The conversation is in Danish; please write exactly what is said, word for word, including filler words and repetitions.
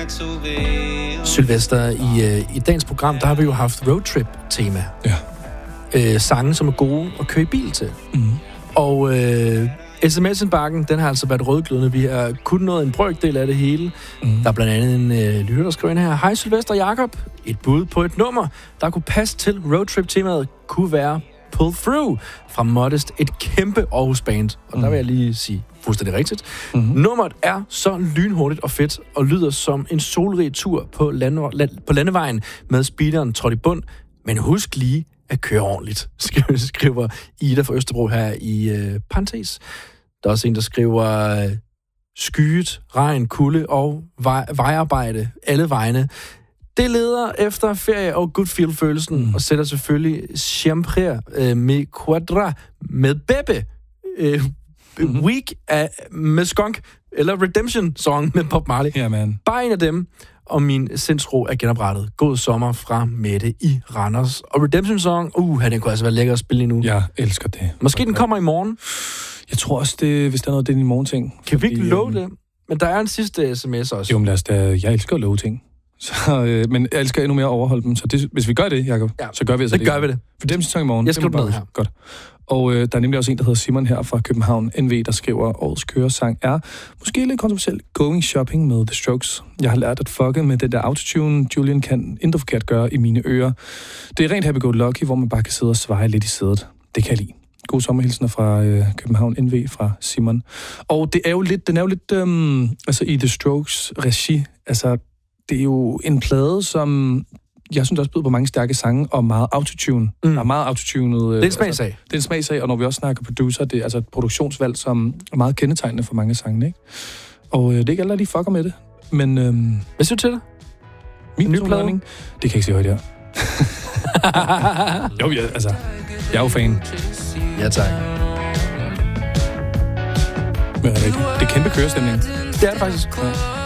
Sylvester, i, uh, i dagens program, der har vi jo haft roadtrip-tema. Ja. Uh, sange, som er gode at køre i bil til. Mm. Og uh, sms'en-bakken, den har altså været rødglødende. Vi har kun nået en brøkdel af det hele. Mm. Der er blandt andet en uh, lytter, der skriver ind her. Hej Sylvester og Jakob. Et bud på et nummer, der kunne passe til roadtrip-temaet, kunne være Pull Through fra Modest. Et kæmpe Aarhus-band. Og mm. der vil jeg lige sige fuldstændig rigtigt. Mm-hmm. Nummeret er så lynhurtigt og fedt, og lyder som en solrig tur på, lande, land, på landevejen med speederen trådt i bund. Men husk lige at køre ordentligt, skriver Ida fra Østerbro her i øh, parentes. Der er også en, der skriver øh, skyet, regn, kulde og vej, vejarbejde alle vejene. Det leder efter ferie og good feel-følelsen, mm. og sætter selvfølgelig Champre øh, med Quadra med Bebe. Øh, mm-hmm. Week af, med Skunk, eller Redemption Song med Bob Marley. Ja, man. Bare en af dem, og min sindsro er genoprettet. God sommer fra Mette i Randers. Og Redemption Song, uh, den kunne altså være lækker at spille lige nu. Jeg elsker det. Måske den kommer i morgen. Jeg tror også, det, hvis der er noget, det er en morgen-ting. Kan vi ikke love det? Men der er en sidste sms også. Jo, men lad os da, jeg elsker at love ting. Så, øh, men jeg elsker endnu mere at overholde dem. Så det, hvis vi gør det, Jacob, ja, så gør vi altså det. Det gør vi det. For dem sæson i morgen. Jeg skal det med her. Godt. Og øh, der er nemlig også en, der hedder Simon her fra København N V, der skriver, årets køresang er måske lidt kontroversielt Going Shopping med The Strokes. Jeg har lært at fucke med den der autotune, Julian kan intet forkert gøre i mine ører. Det er rent happy-go-lucky, hvor man bare kan sidde og sveje lidt i sædet. Det kan jeg lide. God sommerhilsner fra øh, København N V fra Simon. Og det er jo lidt, den er jo lidt, øhm, altså i The Strokes regi, altså det er jo en plade, som jeg synes også byder på mange stærke sange og meget autotune. Mm. Der er meget autotunet. Det er en smagsag. Altså, det er en smagsag, og når vi også snakker producer, det er altså et produktionsvalg, som er meget kendetegnende for mange sange, ikke? Og øh, det er ikke alle, der lige fucker med det. Men øhm, hvad siger du til det? Min nye plade? Det kan jeg ikke sige højt her. jo, ja, altså, jeg er jo fan. Ja, tak. Men er det ikke? Det er kæmpe kørestemning. Det er det faktisk. Ja.